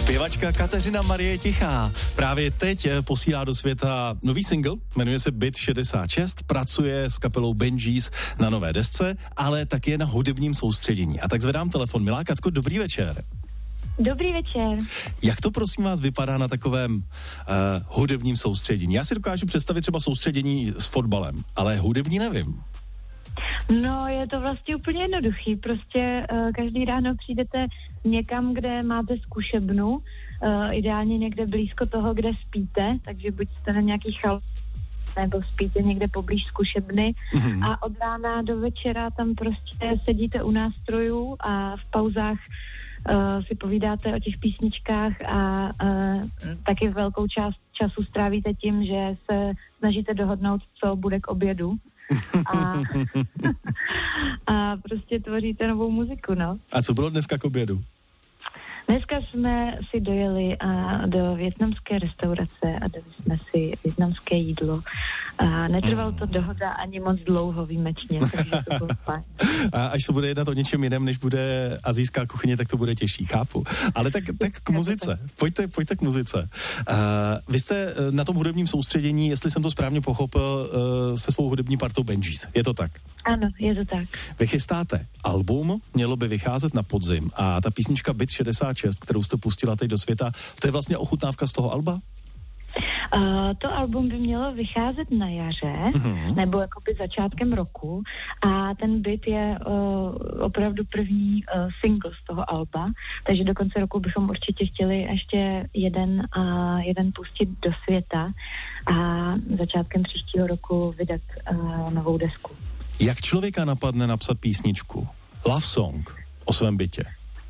Zpěvačka Kateřina Marie Tichá právě teď posílá do světa nový single, jmenuje se Byt 66, pracuje s kapelou Benjis na nové desce, ale také na hudebním soustředění. A tak zvedám telefon. Milá Katko, dobrý večer. Dobrý večer. Jak to prosím vás vypadá na takovém hudebním soustředění? Já si dokážu představit třeba soustředění s fotbalem, ale hudební nevím. No, je to vlastně úplně jednoduchý. Prostě každý ráno přijdete někam, kde máte zkušebnu, ideálně někde blízko toho, kde spíte, takže buď jste na nějaký chalupě, nebo spíte někde poblíž zkušebny a od rána do večera tam prostě sedíte u nástrojů a v pauzách si povídáte o těch písničkách a taky velkou část času strávíte tím, že se snažíte dohodnout, co bude k obědu. A prostě tvoříte novou muziku, no. A co bylo dneska k obědu? Dneska jsme si dojeli do vietnamské restaurace a dali jsme si vietnamské jídlo. A netrvalo to dohoda ani moc dlouho výjimečně, takže to bylo fajn. A až se bude jednat o něčem jiném, než bude asijská kuchyně, tak to bude těžší, chápu. Ale tak k muzice. Pojďte k muzice. Vy jste na tom hudebním soustředění, jestli jsem to správně pochopil, se svou hudební partou Benjis. Je to tak? Ano, je to tak. Vy chystáte album, mělo by vycházet na podzim a ta písnička Byt 66, kterou jste pustila teď do světa, to je vlastně ochutnávka z toho alba? To album by mělo vycházet na jaře, nebo jakoby začátkem roku a ten Byt je opravdu první single z toho alba, takže do konce roku bychom určitě chtěli ještě jeden pustit do světa a začátkem příštího roku vydat novou desku. Jak člověka napadne napsat písničku, love song o svém bytě?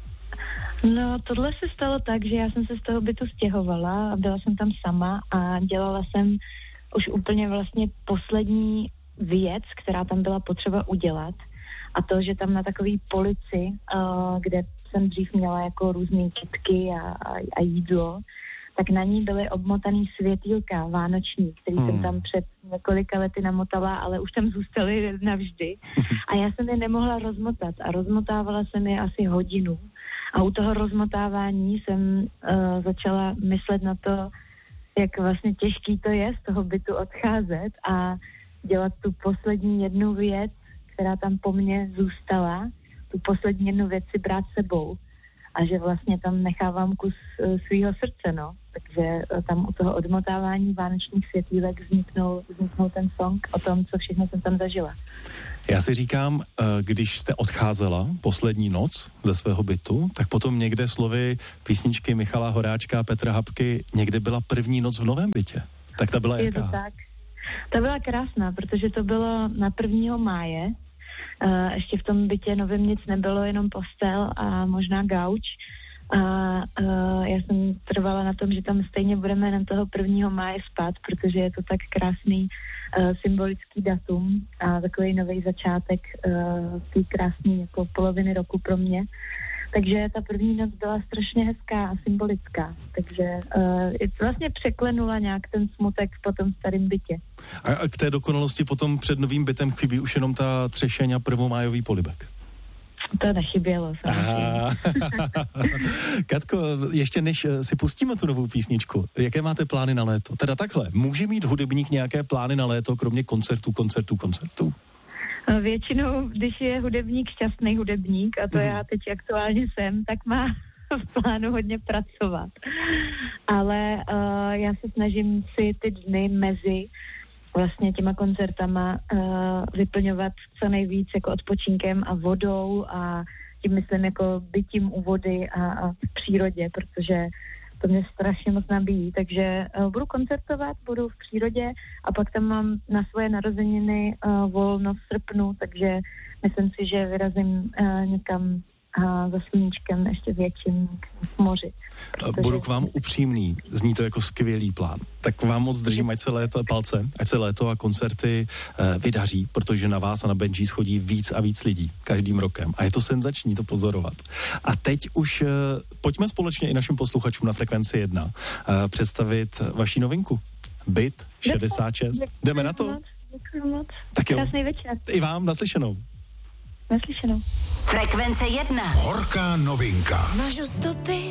No, tohle se stalo tak, že já jsem se z toho bytu stěhovala a byla jsem tam sama a dělala jsem už úplně vlastně poslední věc, která tam byla potřeba udělat. A to, že tam na takový polici, kde jsem dřív měla jako různý kytky a jídlo, tak na ní byly obmotaný světýlka vánoční, který jsem tam před několika lety namotala, ale už tam zůstaly navždy. A já jsem je nemohla rozmotat a rozmotávala jsem je asi hodinu. A u toho rozmotávání jsem začala myslet na to, jak vlastně těžký to je z toho bytu odcházet a dělat tu poslední jednu věc, která tam po mně zůstala, tu poslední jednu věc si brát sebou. A že vlastně tam nechávám kus svýho srdce, no. Takže tam u toho odmotávání vánočních světýlek vzniknul ten song o tom, co všechno jsem tam zažila. Já si říkám, když jste odcházela poslední noc ze svého bytu, tak potom někde slovy písničky Michala Horáčka a Petra Habky někde byla první noc v novém bytě. Tak ta byla jaká? Je to tak. Ta byla krásná, protože to bylo na 1. máje. Ještě v tom bytě novém nic nebylo, jenom postel a možná gauč. Já jsem trvala na tom, že tam stejně budeme na toho 1. máje spát, protože je to tak krásný symbolický datum a takový nový začátek té krásné jako poloviny roku pro mě. Takže ta první noc byla strašně hezká a symbolická. Takže vlastně překlenula nějak ten smutek po tom starém bytě. A k té dokonalosti potom před novým bytem chybí už jenom ta třešeň a prvomájový polibek. To nechybělo. Katko, ještě než si pustíme tu novou písničku, jaké máte plány na léto? Teda takhle, může mít hudebník nějaké plány na léto, kromě koncertů? Většinou, když je hudebník šťastný hudebník, a to já teď aktuálně jsem, tak má v plánu hodně pracovat. Ale já se snažím si ty dny mezi vlastně těma koncertama vyplňovat co nejvíc jako odpočinkem a vodou a tím myslím jako bytím u vody a v přírodě, protože to mě strašně moc nabíjí, takže budu koncertovat, budu v přírodě a pak tam mám na svoje narozeniny volno v srpnu, takže myslím si, že vyrazím někam za sluníčkem ještě větším k moři. Protože... Budu k vám upřímný, zní to jako skvělý plán. Tak vám moc držím, ať se léto a koncerty vydaří, protože na vás a na Benjis chodí víc a víc lidí každým rokem. A je to senzační to pozorovat. A teď už pojďme společně i našim posluchačům na Frekvenci 1 představit vaši novinku. Byt 66. Jdeme na to? Děkuji moc. Tak jo. Krásný večer. I vám, naslyšenou. Naslyšenou. Frekvence 1. Horká novinka. Mažu stopy.